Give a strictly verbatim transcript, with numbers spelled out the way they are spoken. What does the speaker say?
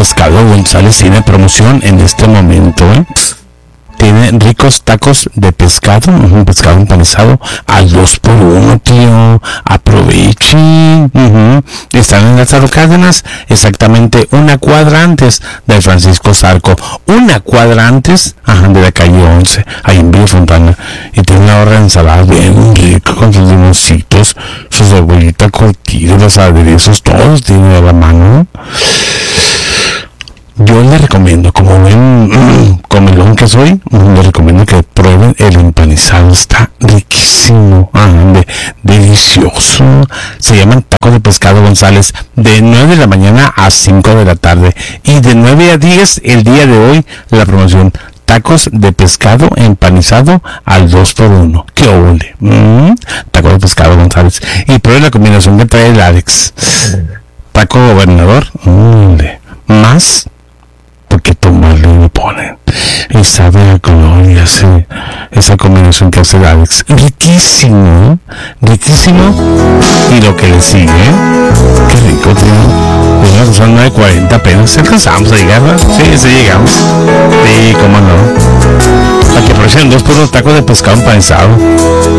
Pescado González tiene promoción en este momento, ¿eh? Tiene ricos tacos de pescado, un pescado empanizado al dos por uno, tío. Aprovechen. Uh-huh. Están en Lázaro Cárdenas, exactamente una cuadra antes de Francisco Zarco, una cuadra antes, ajá, de la calle once, ahí en Villa Fontana. Y tiene una horra de ensalada bien rica con sus limoncitos, su cebollita curtida, los aderezos, todos tienen a la mano. Yo le recomiendo, como buen mm, comelón que soy, le recomiendo que prueben el empanizado. Está riquísimo, ah, de, delicioso. Se llaman tacos de pescado González, de nueve de la mañana a cinco de la tarde. Y de nueve a diez, el día de hoy, la promoción. Tacos de pescado empanizado al dos por uno. ¡Qué ole! Mm, tacos de pescado González. Y prueben la combinación que trae el Alex. Taco gobernador, mm, más... porque tomarlo y le ponen y sabe a color y hace esa combinación que hace el Alex, riquísimo, riquísimo. Y lo que le sigue, qué rico, tío. Pues son nueve cuarenta apenas, alcanzamos a llegar, ¿verdad? Sí, sí llegamos, y cómo no, para que aprovechen dos por los tacos de pescado empanizado.